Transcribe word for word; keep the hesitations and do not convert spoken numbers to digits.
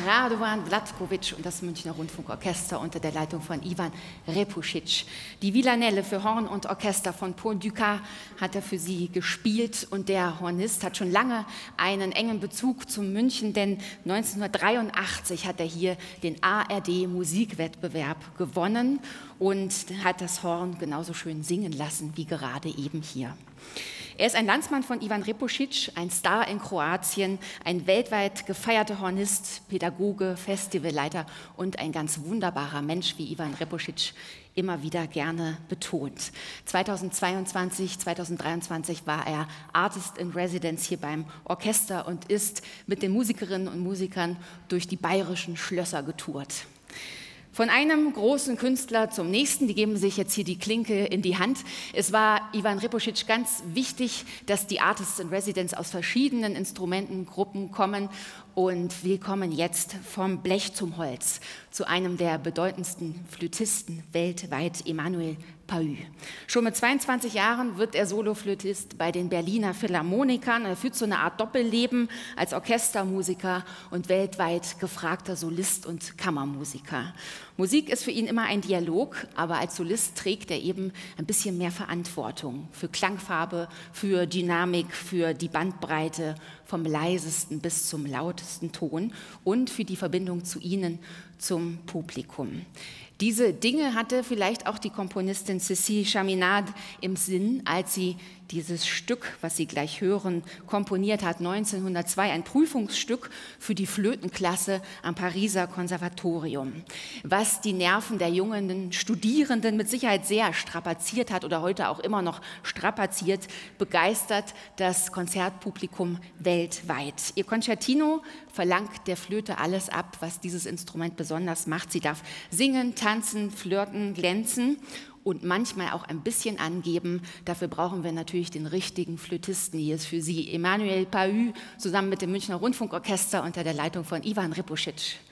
Radovan Vlatkovic und das Münchner Rundfunkorchester unter der Leitung von Ivan Repušić. Die Villanelle für Horn und Orchester von Paul Dukas hat er für sie gespielt und der Hornist hat schon lange einen engen Bezug zu München, denn neunzehnhundertdreiundachtzig hat er hier den A R D-Musikwettbewerb gewonnen und hat das Horn genauso schön singen lassen wie gerade eben hier. Er ist ein Landsmann von Ivan Repušić, ein Star in Kroatien, ein weltweit gefeierter Hornist, Pädagoge, Festivalleiter und ein ganz wunderbarer Mensch, wie Ivan Repušić immer wieder gerne betont. zweitausendzweiundzwanzig, zweitausenddreiundzwanzig war er Artist in Residence hier beim Orchester und ist mit den Musikerinnen und Musikern durch die bayerischen Schlösser getourt. Von einem großen Künstler zum nächsten, die geben sich jetzt hier die Klinke in die Hand. Es war Ivan Repušić ganz wichtig, dass die Artists in Residence aus verschiedenen Instrumentengruppen kommen und wir kommen jetzt vom Blech zum Holz zu einem der bedeutendsten Flötisten weltweit, Emanuel Pahud. Schon mit zweiundzwanzig Jahren wird er Soloflötist bei den Berliner Philharmonikern. Er führt so eine Art Doppelleben als Orchestermusiker und weltweit gefragter Solist und Kammermusiker. Musik ist für ihn immer ein Dialog, aber als Solist trägt er eben ein bisschen mehr Verantwortung für Klangfarbe, für Dynamik, für die Bandbreite vom leisesten bis zum lautesten Ton und für die Verbindung zu ihnen, zum Publikum. Diese Dinge hatte vielleicht auch die Komponistin Cécile Chaminade im Sinn, als sie dieses Stück, was Sie gleich hören, komponiert hat, neunzehnhundertzwei, ein Prüfungsstück für die Flötenklasse am Pariser Konservatorium, was die Nerven der jungen Studierenden mit Sicherheit sehr strapaziert hat oder heute auch immer noch strapaziert, begeistert das Konzertpublikum weltweit. Ihr Concertino verlangt der Flöte alles ab, was dieses Instrument besonders macht. Sie darf singen, tanzen, flirten, glänzen und manchmal auch ein bisschen angeben. Dafür brauchen wir natürlich den richtigen Flötisten. Hier ist für Sie Emanuel Pahud zusammen mit dem Münchner Rundfunkorchester unter der Leitung von Ivan Repušić.